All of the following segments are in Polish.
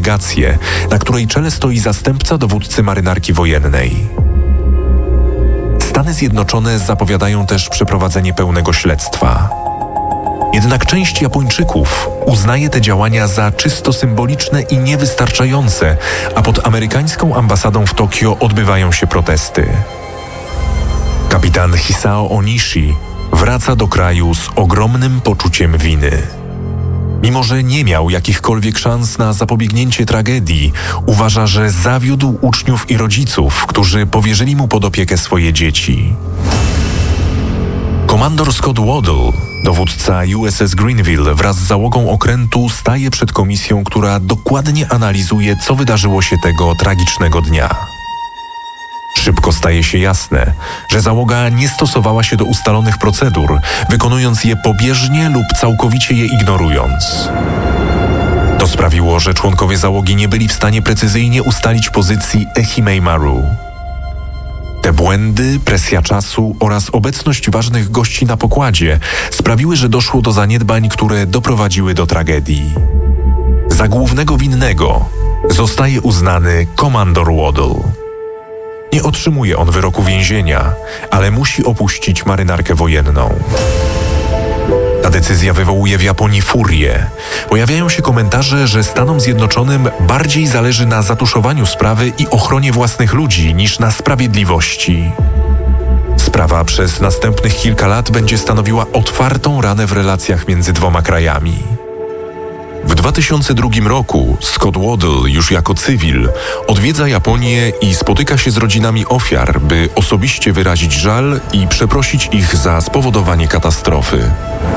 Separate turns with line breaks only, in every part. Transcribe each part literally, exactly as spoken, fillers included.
delegację, na której czele stoi zastępca dowódcy marynarki wojennej. Stany Zjednoczone zapowiadają też przeprowadzenie pełnego śledztwa. Jednak część Japończyków uznaje te działania za czysto symboliczne i niewystarczające, a pod amerykańską ambasadą w Tokio odbywają się protesty. Kapitan Hisao Onishi wraca do kraju z ogromnym poczuciem winy. Mimo że nie miał jakichkolwiek szans na zapobiegnięcie tragedii, uważa, że zawiódł uczniów i rodziców, którzy powierzyli mu pod opiekę swoje dzieci. Komandor Scott Waddell, dowódca U S S Greenville, wraz z załogą okrętu staje przed komisją, która dokładnie analizuje, co wydarzyło się tego tragicznego dnia. Szybko staje się jasne, że załoga nie stosowała się do ustalonych procedur, wykonując je pobieżnie lub całkowicie je ignorując. To sprawiło, że członkowie załogi nie byli w stanie precyzyjnie ustalić pozycji Ehime Maru. Te błędy, presja czasu oraz obecność ważnych gości na pokładzie sprawiły, że doszło do zaniedbań, które doprowadziły do tragedii. Za głównego winnego zostaje uznany komandor Waddell. Nie otrzymuje on wyroku więzienia, ale musi opuścić marynarkę wojenną. Ta decyzja wywołuje w Japonii furię. Pojawiają się komentarze, że Stanom Zjednoczonym bardziej zależy na zatuszowaniu sprawy i ochronie własnych ludzi niż na sprawiedliwości. Sprawa przez następnych kilka lat będzie stanowiła otwartą ranę w relacjach między dwoma krajami. W dwa tysiące drugim roku Scott Waddell, już jako cywil, odwiedza Japonię i spotyka się z rodzinami ofiar, by osobiście wyrazić żal i przeprosić ich za spowodowanie katastrofy.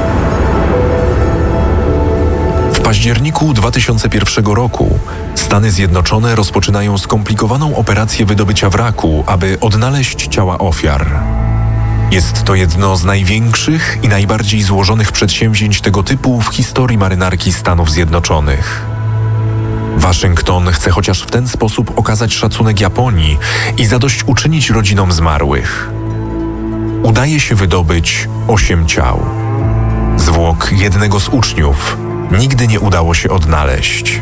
W październiku dwa tysiące pierwszego roku Stany Zjednoczone rozpoczynają skomplikowaną operację wydobycia wraku, aby odnaleźć ciała ofiar. Jest to jedno z największych i najbardziej złożonych przedsięwzięć tego typu w historii marynarki Stanów Zjednoczonych. Waszyngton chce chociaż w ten sposób okazać szacunek Japonii i zadośćuczynić rodzinom zmarłych. Udaje się wydobyć osiem ciał. Zwłok jednego z uczniów nigdy nie udało się odnaleźć.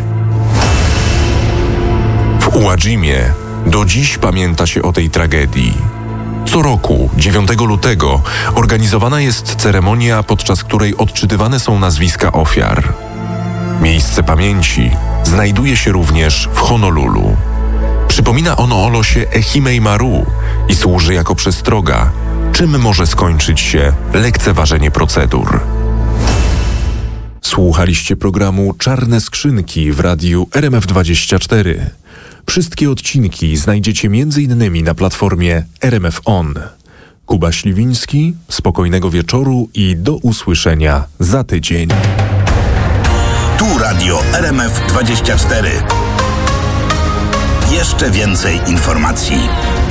W Uwajimie do dziś pamięta się o tej tragedii. Co roku, dziewiątego lutego, organizowana jest ceremonia, podczas której odczytywane są nazwiska ofiar. Miejsce pamięci znajduje się również w Honolulu. Przypomina ono o losie Ehime Maru i służy jako przestroga, czym może skończyć się lekceważenie procedur. Słuchaliście programu Czarne Skrzynki w radiu R M F dwadzieścia cztery. Wszystkie odcinki znajdziecie między innymi na platformie R M F On. Kuba Śliwiński, spokojnego wieczoru i do usłyszenia za tydzień.
Tu radio R M F dwadzieścia cztery. Jeszcze więcej informacji.